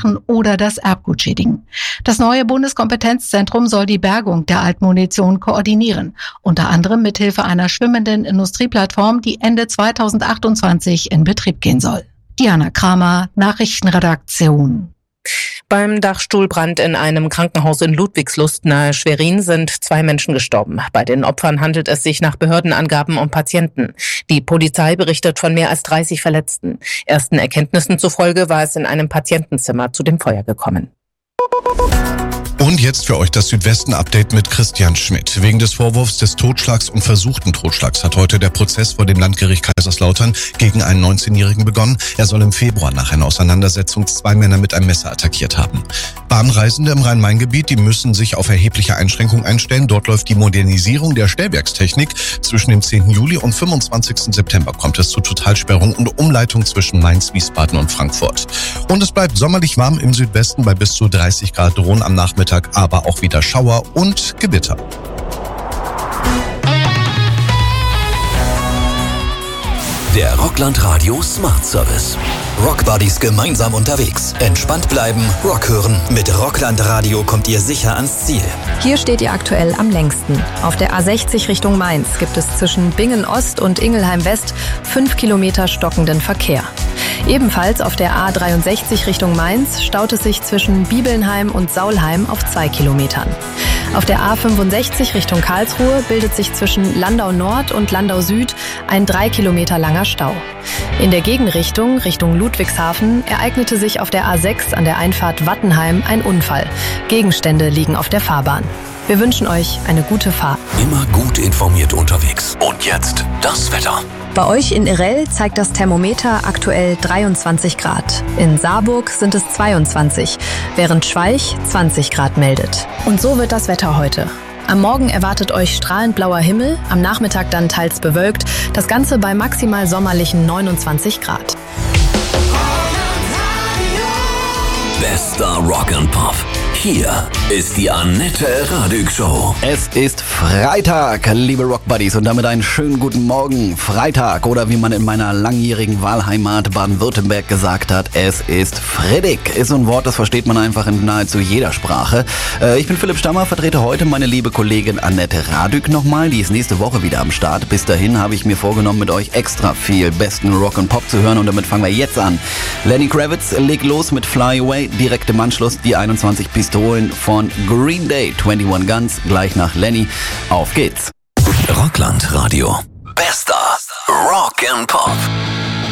machen oder das Erbgut schädigen. Das neue Bundeskompetenzzentrum soll die Bergung der Altmunition koordinieren, unter anderem mithilfe einer schwimmenden Industrieplattform, die Ende 2028 in Betrieb gehen soll. Diana Kramer, Nachrichtenredaktion. Beim Dachstuhlbrand in einem Krankenhaus in Ludwigslust nahe Schwerin sind 2 Menschen gestorben. Bei den Opfern handelt es sich nach Behördenangaben um Patienten. Die Polizei berichtet von mehr als 30 Verletzten. Ersten Erkenntnissen zufolge war es in einem Patientenzimmer zu dem Feuer gekommen. Und jetzt für euch das Südwesten-Update mit Christian Schmidt. Wegen des Vorwurfs des Totschlags und versuchten Totschlags hat heute der Prozess vor dem Landgericht Kaiserslautern gegen einen 19-Jährigen begonnen. Er soll im Februar nach einer Auseinandersetzung 2 Männer mit einem Messer attackiert haben. Bahnreisende im Rhein-Main-Gebiet, die müssen sich auf erhebliche Einschränkungen einstellen. Dort läuft die Modernisierung der Stellwerkstechnik. Zwischen dem 10. Juli und 25. September kommt es zu Totalsperrung und Umleitung zwischen Mainz, Wiesbaden und Frankfurt. Und es bleibt sommerlich warm im Südwesten bei bis zu 30 Grad, drohen am Nachmittag aber auch wieder Schauer und Gewitter. Der Rockland Radio Smart Service. Rock Buddies gemeinsam unterwegs. Entspannt bleiben, Rock hören. Mit Rockland Radio kommt ihr sicher ans Ziel. Hier steht ihr aktuell am längsten. Auf der A60 Richtung Mainz gibt es zwischen Bingen Ost und Ingelheim West 5 Kilometer stockenden Verkehr. Ebenfalls auf der A63 Richtung Mainz staut es sich zwischen Bibelnheim und Saulheim auf 2 Kilometern. Auf der A65 Richtung Karlsruhe bildet sich zwischen Landau Nord und Landau Süd ein 3 Kilometer langer Stau. In der Gegenrichtung, Richtung Ludwigshafen, ereignete sich auf der A6 an der Einfahrt Wattenheim ein Unfall. Gegenstände liegen auf der Fahrbahn. Wir wünschen euch eine gute Fahrt. Immer gut informiert unterwegs. Und jetzt das Wetter. Bei euch in Irell zeigt das Thermometer aktuell 23 Grad. In Saarburg sind es 22, während Schweich 20 Grad meldet. Und so wird das Wetter heute. Am Morgen erwartet euch strahlend blauer Himmel, am Nachmittag dann teils bewölkt, das Ganze bei maximal sommerlichen 29 Grad. Bester Rock and Pop. Hier ist die Annette Radig Show. Es ist Freitag, liebe Rock Buddies, und damit einen schönen guten Morgen. Freitag, oder wie man in meiner langjährigen Wahlheimat Baden-Württemberg gesagt hat, es ist Freddig. Ist so ein Wort, das versteht man einfach in nahezu jeder Sprache. Ich bin Philipp Stammer, vertrete heute meine liebe Kollegin Annette Radig nochmal. Die ist nächste Woche wieder am Start. Bis dahin habe ich mir vorgenommen, mit euch extra viel besten Rock and Pop zu hören, und damit fangen wir jetzt an. Lenny Kravitz legt los mit Fly Away, direkt im Anschluss die 21 Pistolen von Green Day, 21 Guns, gleich nach Lenny. Auf geht's. Rockland Radio. Bester Rock and Pop.